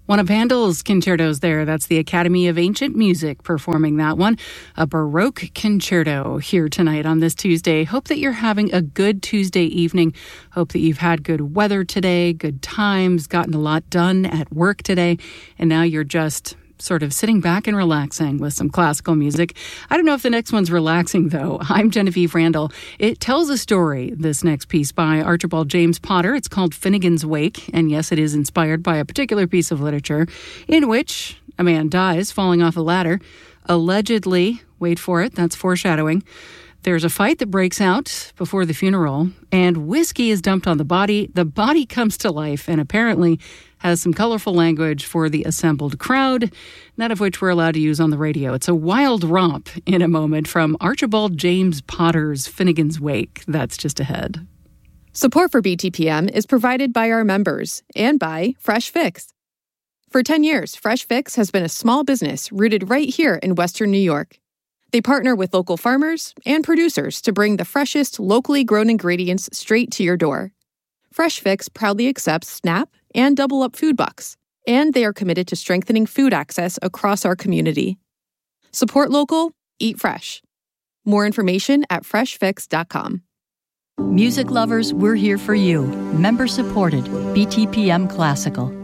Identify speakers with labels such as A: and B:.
A: One of Handel's concertos there. That's the Academy of Ancient Music performing that one. A Baroque concerto here tonight on this Tuesday. Hope that you're having a good Tuesday evening. Hope that you've had good weather today, good times, gotten a lot done at work today, and now you're just sort of sitting back and relaxing with some classical music. I don't know if the next one's relaxing, though. I'm Genevieve Randall. It tells a story, this next piece by Archibald James Potter. It's called Finnegan's Wake, and yes, it is inspired by a particular piece of literature in which a man dies falling off a ladder. Allegedly, wait for it, that's foreshadowing, there's a fight that breaks out before the funeral, and whiskey is dumped on the body. The body comes to life and apparently has some colorful language for the assembled crowd, none of which we're allowed to use on the radio. It's a wild romp in a moment from Archibald James Potter's Finnegan's Wake. That's just ahead.
B: Support for BTPM is provided by our members and by Fresh Fix. For 10 years, Fresh Fix has been a small business rooted right here in Western New York. They partner with local farmers and producers to bring the freshest, locally grown ingredients straight to your door. Fresh Fix proudly accepts SNAP and Double Up food bucks, and they are committed to strengthening food access across our community. Support local, eat fresh. More information at freshfix.com.
C: Music lovers, we're here for you. Member supported, BTPM Classical.